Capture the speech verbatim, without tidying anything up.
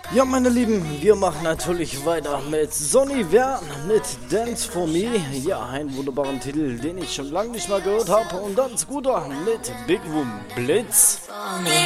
Ja, meine Lieben, wir machen natürlich weiter mit Sonny Vern mit Dance for Me. Ja, einen wunderbaren Titel, den ich schon lange nicht mal gehört habe. Und dann Scooter mit Big Room Blitz.